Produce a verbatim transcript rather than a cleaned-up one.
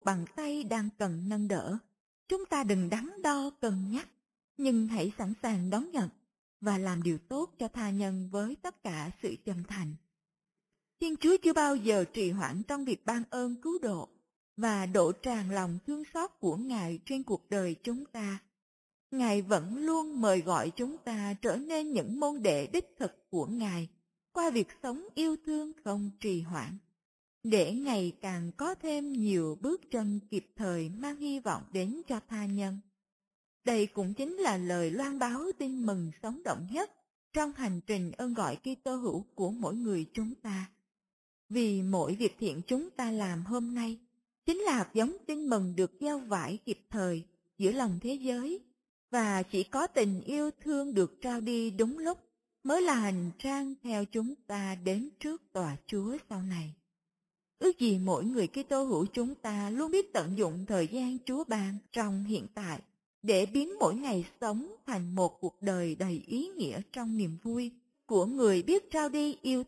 bằng tay đang cần nâng đỡ. Chúng ta đừng đắn đo cân nhắc, nhưng hãy sẵn sàng đón nhận và làm điều tốt cho tha nhân với tất cả sự chân thành. Thiên Chúa chưa bao giờ trì hoãn trong việc ban ơn cứu độ và đổ tràn lòng thương xót của Ngài trên cuộc đời chúng ta. Ngài vẫn luôn mời gọi chúng ta trở nên những môn đệ đích thực của Ngài qua việc sống yêu thương không trì hoãn, để ngày càng có thêm nhiều bước chân kịp thời mang hy vọng đến cho tha nhân. Đây cũng chính là lời loan báo tin mừng sống động nhất trong hành trình ơn gọi Kitô hữu của mỗi người chúng ta. Vì mỗi việc thiện chúng ta làm hôm nay chính là hạt giống tin mừng được gieo vải kịp thời giữa lòng thế giới, và chỉ có tình yêu thương được trao đi đúng lúc mới là hành trang theo chúng ta đến trước tòa Chúa sau này. Ước gì mỗi người Kitô hữu chúng ta luôn biết tận dụng thời gian Chúa ban trong hiện tại để biến mỗi ngày sống thành một cuộc đời đầy ý nghĩa trong niềm vui của người biết trao đi yêu